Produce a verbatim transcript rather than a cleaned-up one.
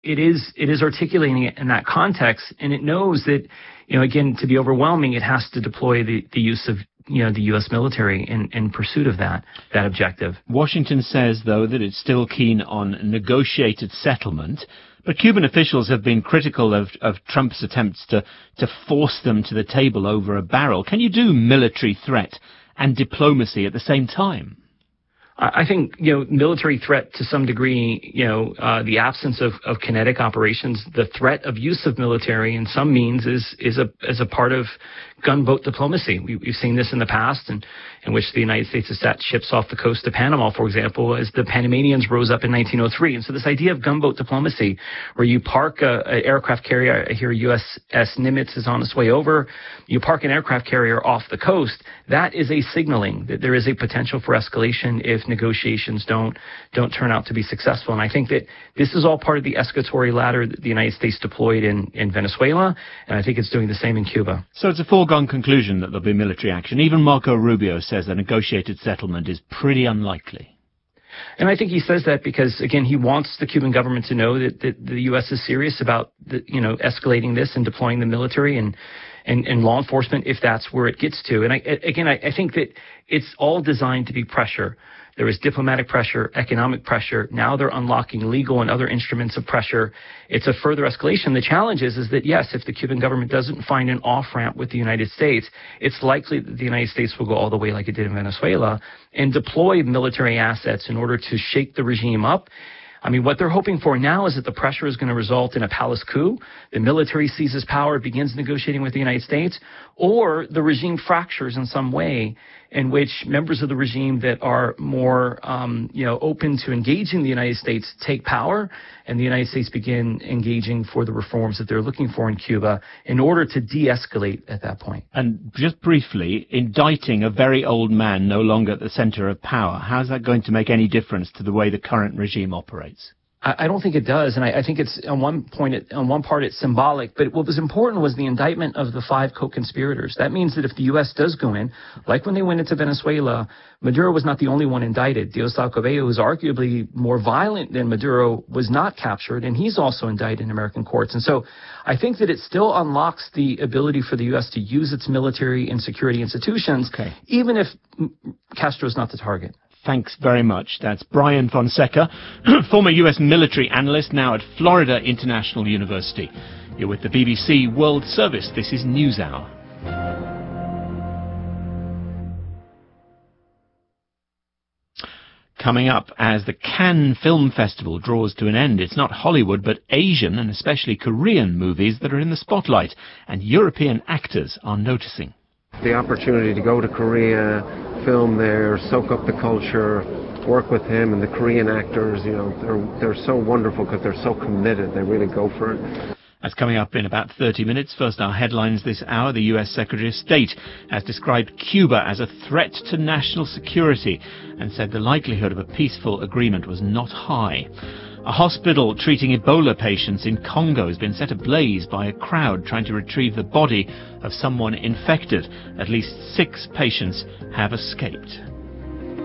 it is it is articulating it in that context, and it knows that, you know, again, to be overwhelming, it has to deploy the, the use of, you know, the U S military in, in pursuit of that that objective. Washington says, though, that it's still keen on negotiated settlement, but Cuban officials have been critical of, of Trump's attempts to, to force them to the table over a barrel. Can you do military threat and diplomacy at the same time? I think, you know, military threat to some degree, you know, uh, the absence of, of kinetic operations, the threat of use of military in some means is is a is a part of gunboat diplomacy. We, we've seen this in the past, and in which the United States has set ships off the coast of Panama, for example, as the Panamanians rose up in nineteen oh three. And so this idea of gunboat diplomacy, where you park a, a aircraft carrier, I hear U S S Nimitz is on its way over, you park an aircraft carrier off the coast, that is a signaling that there is a potential for escalation if negotiations don't don't turn out to be successful. And I think that this is all part of the escalatory ladder that the United States deployed in, in Venezuela, and I think it's doing the same in Cuba. So it's a foregone conclusion that there'll be military action. Even Marco Rubio says a negotiated settlement is pretty unlikely. And I think he says that because, again, he wants the Cuban government to know that, that the U S is serious about, the, you know, escalating this and deploying the military and, and, and law enforcement if that's where it gets to. And I, again, I, I think that it's all designed to be pressure. There is diplomatic pressure, economic pressure. Now they're unlocking legal and other instruments of pressure. It's a further escalation. The challenge is, is that, yes, if the Cuban government doesn't find an off-ramp with the United States, it's likely that the United States will go all the way like it did in Venezuela and deploy military assets in order to shake the regime up. I mean, what they're hoping for now is that the pressure is going to result in a palace coup, the military seizes power, begins negotiating with the United States, or the regime fractures in some way in which members of the regime that are more, um, you know, open to engaging the United States take power, and the United States begin engaging for the reforms that they're looking for in Cuba in order to de-escalate at that point. And just briefly, indicting a very old man no longer at the center of power, how's that going to make any difference to the way the current regime operates? I don't think it does, and I, I think it's on one point, it, on one part, it's symbolic. But what was important was the indictment of the five co-conspirators. That means that if the U S does go in, like when they went into Venezuela, Maduro was not the only one indicted. Diosdado Cabello, who's arguably more violent than Maduro, was not captured, and he's also indicted in American courts. And so I think that it still unlocks the ability for the U S to use its military and security institutions, okay, even if Castro's not the target. Thanks very much. That's Brian Fonseca, former U S military analyst, now at Florida International University. You're with the B B C World Service. This is NewsHour. Coming up, as the Cannes Film Festival draws to an end, it's not Hollywood but Asian and especially Korean movies that are in the spotlight, and European actors are noticing. The opportunity to go to Korea, film there, soak up the culture, work with him and the Korean actors, you know, they're they're so wonderful because they're so committed. They really go for it. That's coming up in about thirty minutes. First, our headlines this hour. The U S Secretary of State has described Cuba as a threat to national security and said the likelihood of a peaceful agreement was not high. A hospital treating Ebola patients in Congo has been set ablaze by a crowd trying to retrieve the body of someone infected. At least six patients have escaped.